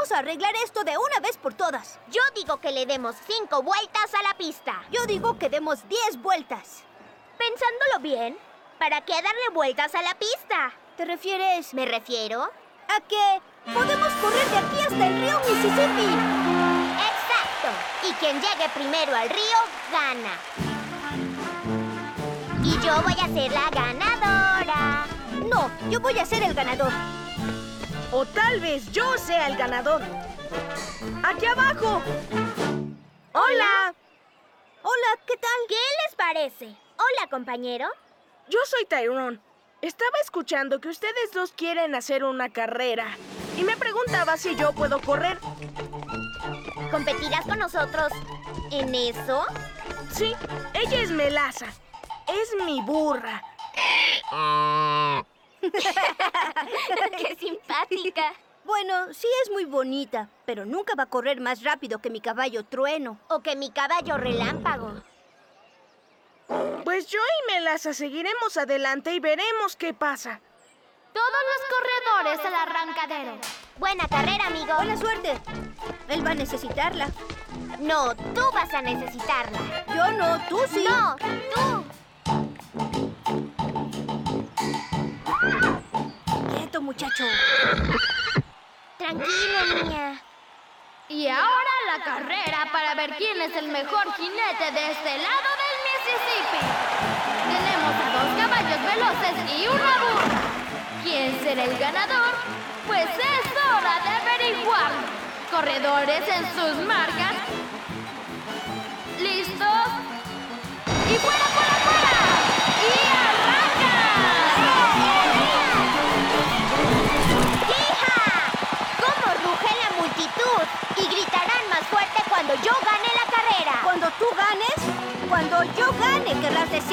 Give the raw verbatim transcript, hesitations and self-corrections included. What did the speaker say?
Vamos a arreglar esto de una vez por todas. Yo digo que le demos cinco vueltas a la pista. Yo digo que demos diez vueltas. Pensándolo bien, ¿para qué darle vueltas a la pista? ¿Te refieres Me refiero a que podemos correr de aquí hasta el río Mississippi? ¡Exacto! Y quien llegue primero al río, gana. Y yo voy a ser la ganadora. No, yo voy a ser el ganador. O tal vez yo sea el ganador. ¡Aquí abajo! ¡Hola! Hola, ¿qué tal? ¿Qué les parece? Hola, compañero. Yo soy Tyrone. Estaba escuchando que ustedes dos quieren hacer una carrera. Y me preguntaba si yo puedo correr. ¿Competirás con nosotros en eso? Sí, ella es Melaza. Es mi burra. ¡Qué simpática! Bueno, sí es muy bonita, pero nunca va a correr más rápido que mi caballo Trueno. O que mi caballo Relámpago. Pues yo y Melaza seguiremos adelante y veremos qué pasa. Todos los corredores al arrancadero. Buena carrera, amigo. Buena suerte. Él va a necesitarla. No, tú vas a necesitarla. Yo no, tú sí. No, tú. Quieto, muchacho. Tranquilo, niña. Y ahora la carrera para ver quién es el mejor jinete de este lado del Mississippi. Tenemos a dos caballos veloces y una burra. ¿Quién será el ganador? Pues es hora de averiguarlo. Corredores en sus marcas. ¿Listos? ¡Y fuera, fuera, fuera! ¡Y arranca! ¡Hija! ¿Cómo ruge la multitud? Y gritarán más fuerte cuando yo gane la carrera. Cuando tú ganes, cuando yo gane, querrás decir.